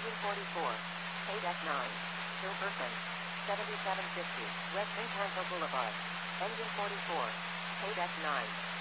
Engine 44. Paid F9. Kilperson. 7750. West Encanto Boulevard. Engine 44. Paid F9.